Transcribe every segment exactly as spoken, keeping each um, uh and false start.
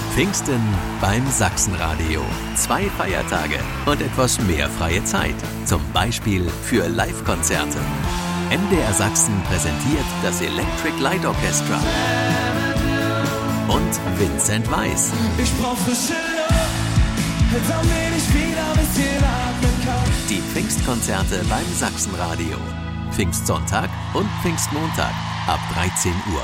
Pfingsten beim Sachsenradio. Zwei Feiertage und etwas mehr freie Zeit. Zum Beispiel für Live-Konzerte. M D R Sachsen präsentiert das Electric Light Orchestra und Vincent Weiss. Ich brauch frische Luft, damit ich wieder ein bisschen atmen kann. Die Pfingstkonzerte beim Sachsenradio. Pfingstsonntag und Pfingstmontag ab dreizehn Uhr.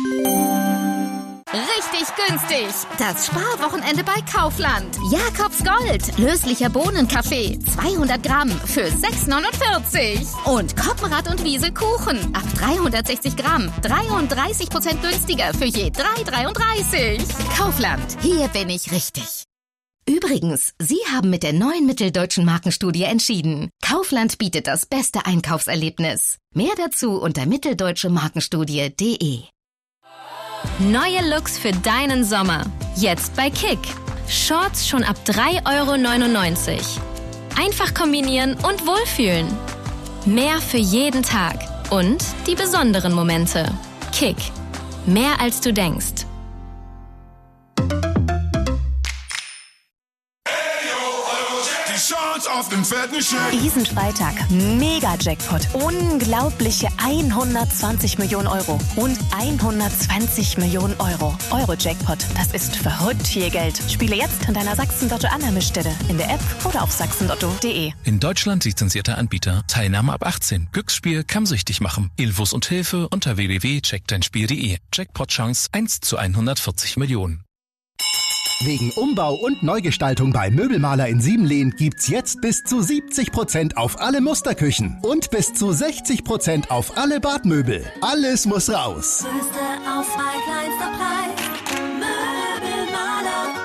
Richtig günstig. Das Sparwochenende bei Kaufland. Jakobs Gold. Löslicher Bohnenkaffee. zweihundert Gramm für sechs neunundvierzig. Und Koppenrad und Wiesel Kuchen. Ab dreihundertsechzig Gramm. dreiunddreißig Prozent günstiger für je drei dreiunddreißig. Kaufland. Hier bin ich richtig. Übrigens, Sie haben mit der neuen Mitteldeutschen Markenstudie entschieden. Kaufland bietet das beste Einkaufserlebnis. Mehr dazu unter mitteldeutsche markenstudie punkt de. Neue Looks für deinen Sommer. Jetzt bei Kick. Shorts schon ab drei Euro neunundneunzig. Einfach kombinieren und wohlfühlen. Mehr für jeden Tag. Und die besonderen Momente. Kick. Mehr als du denkst. Auf den fetten Scheck. Diesen Freitag Mega-Jackpot. Unglaubliche hundertzwanzig Millionen Euro. Und hundertzwanzig Millionen Euro. Euro-Jackpot. Das ist verrückt viel Geld. Spiele jetzt an deiner Sachsen-Lotto-Annahmestelle. In der App oder auf sachsenlotto punkt de. In Deutschland lizenzierter Anbieter. Teilnahme ab achtzehn. Glücksspiel kann süchtig machen. Infos und Hilfe unter w w w punkt check dein spiel punkt de. Jackpot-Chance eins zu hundertvierzig Millionen. Wegen Umbau und Neugestaltung bei Möbelmaler in Siebenlehn gibt's jetzt bis zu siebzig Prozent auf alle Musterküchen und bis zu sechzig Prozent auf alle Badmöbel. Alles muss raus. Größte Auswahl, kleinster Preis. Möbelmaler.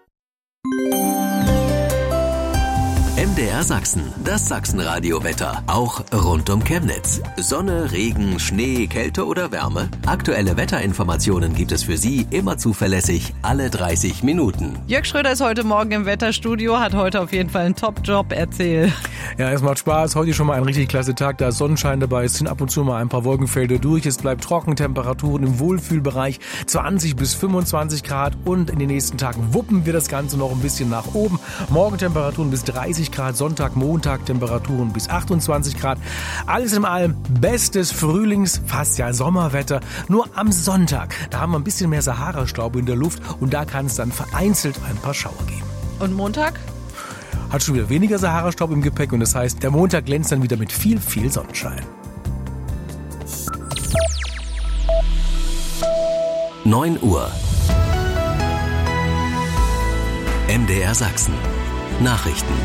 M D R Sachsen, das Sachsenradio-Wetter, auch rund um Chemnitz. Sonne, Regen, Schnee, Kälte oder Wärme? Aktuelle Wetterinformationen gibt es für Sie immer zuverlässig alle dreißig Minuten. Jörg Schröder ist heute Morgen im Wetterstudio, hat heute auf jeden Fall einen Top-Job. Erzähl. Ja, es macht Spaß. Heute schon mal ein richtig klasse Tag. Da ist Sonnenschein dabei. Es sind ab und zu mal ein paar Wolkenfelder durch. Es bleibt trocken. Temperaturen im Wohlfühlbereich zwanzig bis fünfundzwanzig Grad. Und in den nächsten Tagen wuppen wir das Ganze noch ein bisschen nach oben. Morgen Temperaturen bis dreißig Grad. Sonntag, Montag Temperaturen bis achtundzwanzig Grad. Alles in allem bestes Frühlings-, fast ja Sommerwetter. Nur am Sonntag, da haben wir ein bisschen mehr Sahara-Staub in der Luft. Und da kann es dann vereinzelt ein paar Schauer geben. Und Montag? Hat schon wieder weniger Sahara-Staub im Gepäck und das heißt, der Montag glänzt dann wieder mit viel, viel Sonnenschein. neun Uhr. M D R Sachsen. Nachrichten.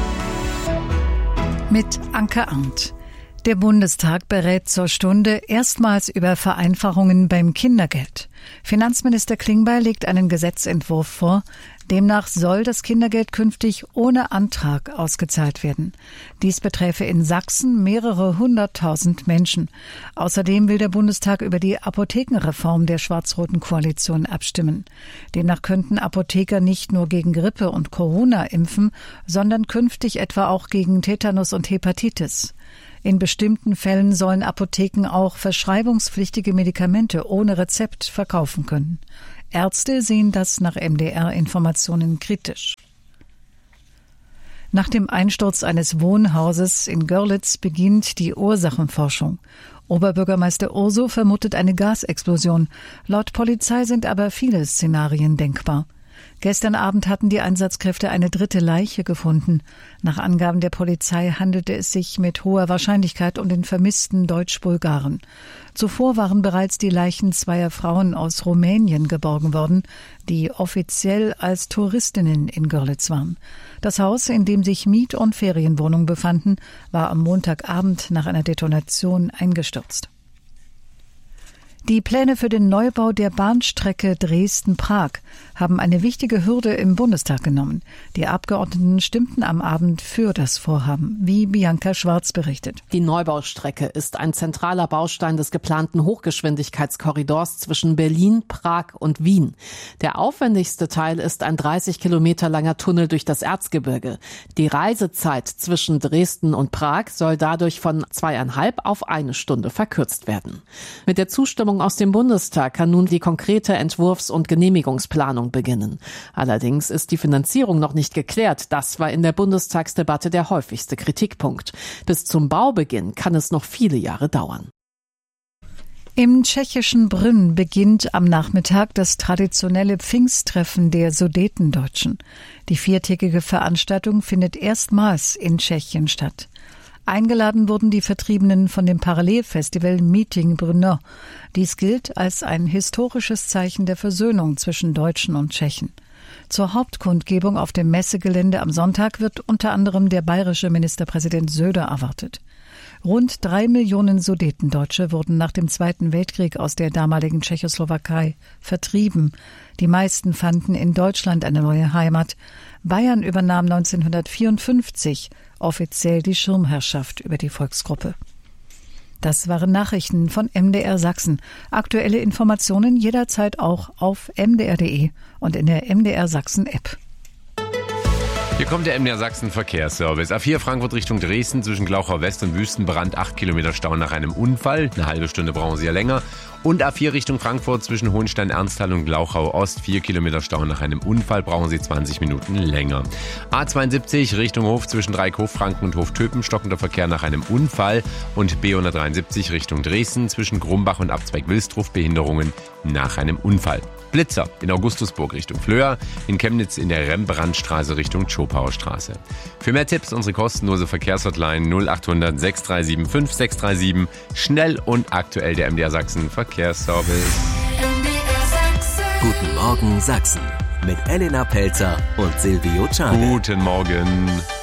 Mit Anke Arndt. Der Bundestag berät zur Stunde erstmals über Vereinfachungen beim Kindergeld. Finanzminister Klingbeil legt einen Gesetzentwurf vor. Demnach soll das Kindergeld künftig ohne Antrag ausgezahlt werden. Dies beträfe in Sachsen mehrere hunderttausend Menschen. Außerdem will der Bundestag über die Apothekenreform der schwarz-roten Koalition abstimmen. Demnach könnten Apotheker nicht nur gegen Grippe und Corona impfen, sondern künftig etwa auch gegen Tetanus und Hepatitis. In bestimmten Fällen sollen Apotheken auch verschreibungspflichtige Medikamente ohne Rezept verkaufen können. Ärzte sehen das nach M D R-Informationen kritisch. Nach dem Einsturz eines Wohnhauses in Görlitz beginnt die Ursachenforschung. Oberbürgermeister Urso vermutet eine Gasexplosion. Laut Polizei sind aber viele Szenarien denkbar. Gestern Abend hatten die Einsatzkräfte eine dritte Leiche gefunden. Nach Angaben der Polizei handelte es sich mit hoher Wahrscheinlichkeit um den vermissten Deutsch-Bulgaren. Zuvor waren bereits die Leichen zweier Frauen aus Rumänien geborgen worden, die offiziell als Touristinnen in Görlitz waren. Das Haus, in dem sich Miet- und Ferienwohnungen befanden, war am Montagabend nach einer Detonation eingestürzt. Die Pläne für den Neubau der Bahnstrecke Dresden-Prag haben eine wichtige Hürde im Bundestag genommen. Die Abgeordneten stimmten am Abend für das Vorhaben, wie Bianca Schwarz berichtet. Die Neubaustrecke ist ein zentraler Baustein des geplanten Hochgeschwindigkeitskorridors zwischen Berlin, Prag und Wien. Der aufwendigste Teil ist ein dreißig Kilometer langer Tunnel durch das Erzgebirge. Die Reisezeit zwischen Dresden und Prag soll dadurch von zweieinhalb auf eine Stunde verkürzt werden. Mit der Zustimmung Entscheidung aus dem Bundestag kann nun die konkrete Entwurfs- und Genehmigungsplanung beginnen. Allerdings ist die Finanzierung noch nicht geklärt. Das war in der Bundestagsdebatte der häufigste Kritikpunkt. Bis zum Baubeginn kann es noch viele Jahre dauern. Im tschechischen Brünn beginnt am Nachmittag das traditionelle Pfingsttreffen der Sudetendeutschen. Die viertägige Veranstaltung findet erstmals in Tschechien statt. Eingeladen wurden die Vertriebenen von dem Parallelfestival Meeting Brno. Dies gilt als ein historisches Zeichen der Versöhnung zwischen Deutschen und Tschechen. Zur Hauptkundgebung auf dem Messegelände am Sonntag wird unter anderem der bayerische Ministerpräsident Söder erwartet. Rund drei Millionen Sudetendeutsche wurden nach dem Zweiten Weltkrieg aus der damaligen Tschechoslowakei vertrieben. Die meisten fanden in Deutschland eine neue Heimat. Bayern übernahm neunzehnhundertvierundfünfzig offiziell die Schirmherrschaft über die Volksgruppe. Das waren Nachrichten von M D R Sachsen. Aktuelle Informationen jederzeit auch auf m d r punkt d e und in der M D R Sachsen App. Hier kommt der M D R Sachsen Verkehrsservice. A vier Frankfurt Richtung Dresden zwischen Glauchau West und Wüstenbrand acht Kilometer Stau nach einem Unfall. Eine halbe Stunde brauchen Sie ja länger. Und A vier Richtung Frankfurt zwischen Hohenstein-Ernsthal und Glauchau Ost vier Kilometer Stau nach einem Unfall. Brauchen Sie zwanzig Minuten länger. A zweiundsiebzig Richtung Hof zwischen Dreieck Hofranken und Hoftöpen stockender Verkehr nach einem Unfall. Und B hundertdreiundsiebzig Richtung Dresden zwischen Grumbach und Abzweig Wilsdruf Behinderungen nach einem Unfall. Blitzer in Augustusburg Richtung Flöhr, in Chemnitz in der Rembrandtstraße Richtung Schopauer Straße. Für mehr Tipps unsere kostenlose Verkehrshotline null achthundert sechs drei sieben fünf sechs drei sieben. Schnell und aktuell der M D R Sachsen Verkehrsservice. Guten Morgen Sachsen mit Elena Pelzer und Silvio Czarne. Guten Morgen.